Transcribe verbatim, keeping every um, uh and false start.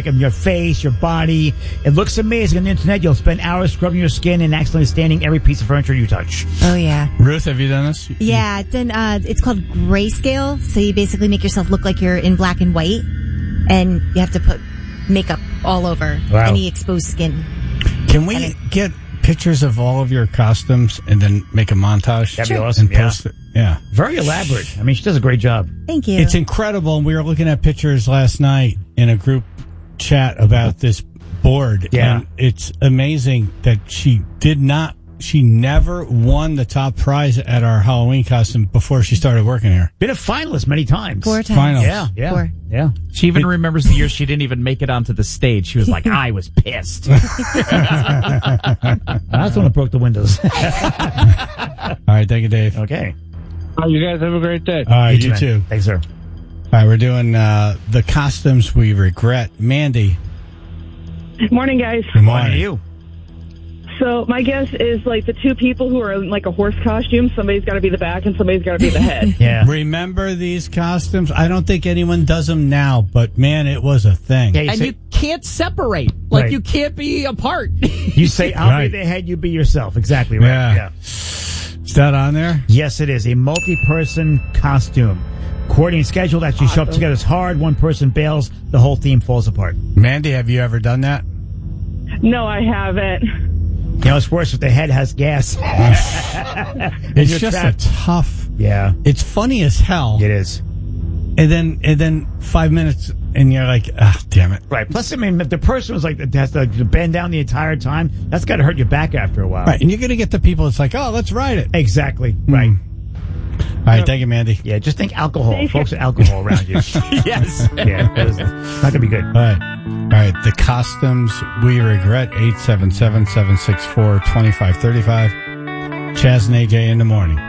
makeup, your face, your body. It looks amazing on the internet. You'll spend hours scrubbing your skin and accidentally staining every piece of furniture you touch. Oh, yeah. Ruth, have you done this? Yeah, it's, in, uh, it's called grayscale. So you basically make yourself look like you're in black and white, and you have to put makeup all over Wow. any exposed skin. Can we it, get pictures of all of your costumes and then make a montage? That'd be awesome, And yeah. post it? Yeah. Very elaborate. I mean, she does a great job. Thank you. It's incredible. We were looking at pictures last night in a group chat about this board. Yeah. And it's amazing that she did not, she never won the top prize at our Halloween costume before she started working here. Been a finalist many times. Four times. Finals. Yeah, yeah, Four. yeah. She even remembers the year she didn't even make it onto the stage. She was like, I was pissed. That's the one that broke the windows. All right. Thank you, Dave. Okay. Oh, you guys have a great day. All right. You man. too. Thanks, sir. All right. We're doing uh, the costumes we regret. Mandy. Morning, guys. Good Morning to you. So my guess is like the two people who are in like a horse costume, somebody's got to be the back and somebody's got to be the head. Yeah. Remember these costumes? I don't think anyone does them now, but man, it was a thing. Yeah, you And say, you can't separate. Like, Right. you can't be apart. you say I'll Right. be the head, you be yourself. Exactly right. Yeah. Yeah. Is that on there? Yes, it is a multi-person costume. Coordinating schedule that you show up together is hard. One person bails, the whole theme falls apart. Mandy, have you ever done that? No, I haven't. You know, it's worse if the head has gas. It's you're just trapped. a tough. Yeah, It's funny as hell. it is. And then, and then five minutes, and you're like, ah, damn it. Right. Plus, I mean, if the person was like has to bend down the entire time, that's got to hurt your back after a while. Right, and you're gonna get the people. It's like, oh, let's ride it. Exactly. Right. All right, thank you, Mandy. Yeah. Just think alcohol, folks. With alcohol around you. Yes. Yeah. It's not gonna be good. All right, all right. The costumes we regret. Eight seven seven seven six four twenty five thirty five. Chaz and A J in the morning.